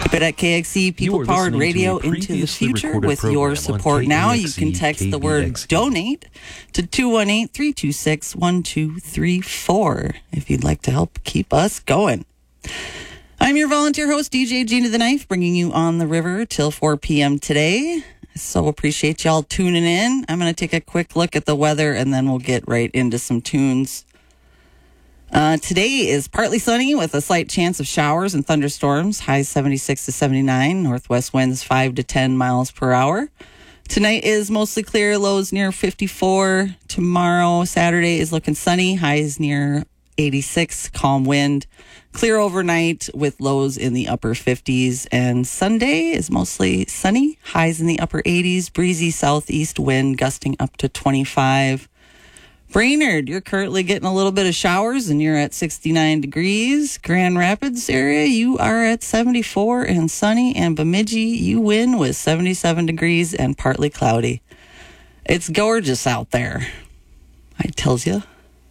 Keep it at KXC, people-powered radio into the future. With your support now, you can text the word DONATE to 218-326-1234 if you'd like to help keep us going. I'm your volunteer host, DJ Gina the Knife, bringing you On the River till 4 p.m. today. So appreciate y'all tuning in. I'm going to take a quick look at the weather, and then we'll get right into some tunes. Today is partly sunny with a slight chance of showers and thunderstorms. Highs 76 to 79. Northwest winds 5 to 10 miles per hour. Tonight is mostly clear. Lows near 54. Tomorrow, Saturday, is looking sunny. Highs near 86. Calm wind. Clear overnight with lows in the upper 50s. And Sunday is mostly sunny. Highs in the upper 80s. Breezy southeast wind gusting up to 25. Brainerd, you're currently getting a little bit of showers and you're at 69 degrees. Grand Rapids area, you are at 74 and sunny. And Bemidji, you win with 77 degrees and partly cloudy. It's gorgeous out there, I tells you.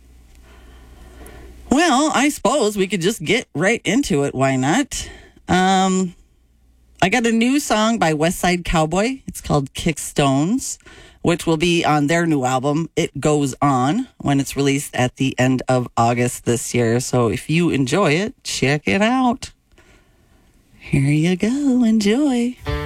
Well, I suppose we could just get right into it. Why not? I got a new song by West Side Cowboy. It's called Kick Stones, which will be on their new album, It Goes On, when it's released at the end of August this year. So if you enjoy it, check it out. Here you go. Enjoy.